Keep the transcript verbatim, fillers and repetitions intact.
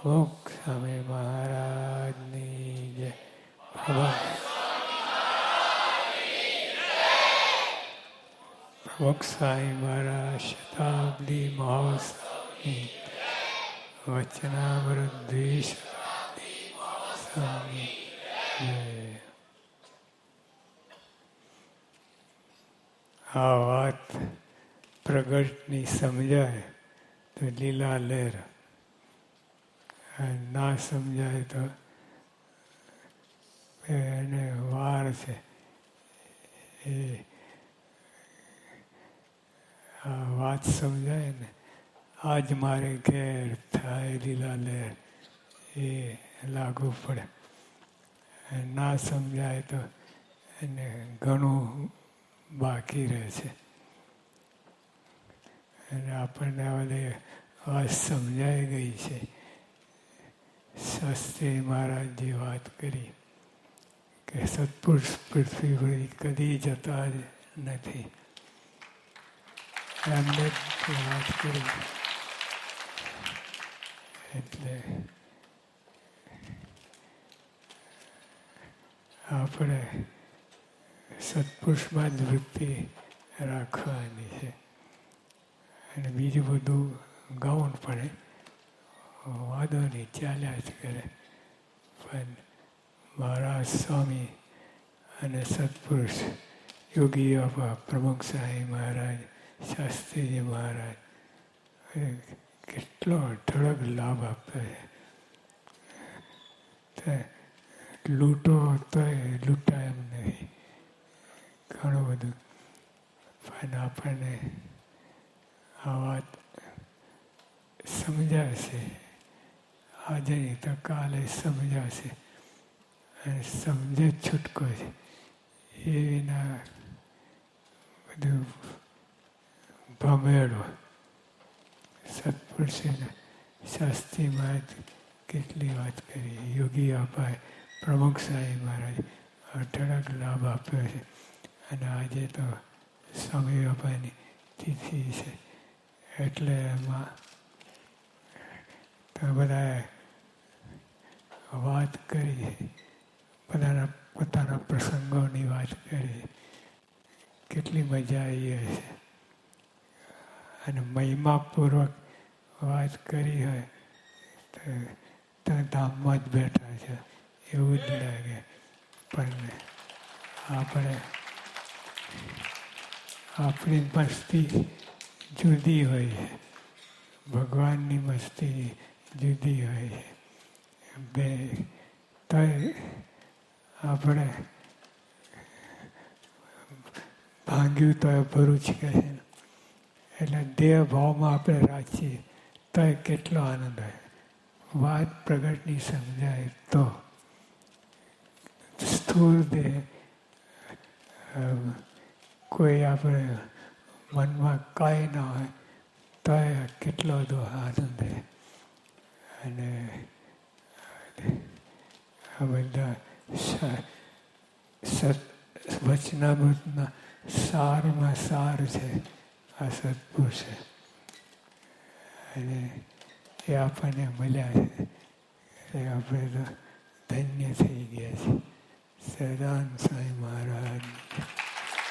પ્રમુખ સ્વામી મહારાજની જય. પ્રમુખ સ્વામી મહારાજ શતાબ્દી મહોત્સવની વચનામૃત દ્વિશતાબ્દી મહોત્સવની જય. આ વાત પ્રગટની સમજાય તો લીલા લહેર, ના સમજાય તો એને વાર છે. એ આ વાત સમજાય ને, આજ મારે ઘેર થાય લીલા લહેર, એ લાગુ પડે. ના સમજાય તો એને ઘણું બાકી રહે છે. અને આપણને બધી વાત સમજાઈ ગઈ છે. શાસ્ત્રી મહારાજજી વાત કરી કે સત્પુરુષ પૃથ્વી પર કદી જતા જ નથી. એમને વાત કરી. એટલે આપણે સત્પુરુષમાં જ વૃત્તિ રાખવાની છે. અને બીજું બધું ગૌણ પડે, વાંધો નહીં, ચાલ્યા જ કરે. પણ મહારાજ સ્વામી અને સત્પુરુષ યોગી બાપા, પ્રમુખ સ્વામી મહારાજ, શાસ્ત્રીજી મહારાજ કેટલો અઢળક લાભ આપે છે. લૂંટો તો લૂંટાય એમ નહીં, ઘણું બધું. પણ આપણને આ વાત સમજાશે. આજે નહીં તો કાલે સમજાશે. અને સમજે છૂટકો છે. એ વિના બધું ભમેડો. સત્પુરુષે શાસ્ત્રીમાં કેટલી વાત કરી. યોગી બાપાએ, પ્રમુખ સ્વામી મહારાજ અઢળક લાભ આપ્યો છે. અને આજે તો સ્વામી બાપાની તિથિ છે. એટલે એમાં તો બધાએ વાત કરી, બધાના પોતાના પ્રસંગોની વાત કરી. કેટલી મજા આવી હશે. અને મહિમાપૂર્વક વાત કરી હોય તો તમે ધામમાં જ બેઠા છો એવું જ લાગે. પણ આપણે આપણી મસ્તી જુદી હોય છે, ભગવાનની મસ્તી જુદી હોય છે. બે તો આપણે ભાંગ્યું તો ભરૂચ કહે છે. એટલે દેહ ભાવમાં આપણે રાખીએ તો કેટલો આનંદ હોય. વાત પ્રગટની સમજાય તો સ્થૂળ દેહ કોઈ આપણે મનમાં કાંઈ ના હોય તો કેટલો બધો આનંદ રહે. અને આ બધા વચનામૃતના સારમાં સાર છે આ સત્પુરુષ છે. અને એ આપણને મળ્યા છે. એ આપણે તો ધન્ય થઈ ગયા છે. સદાન સ્વામી મહારાજ.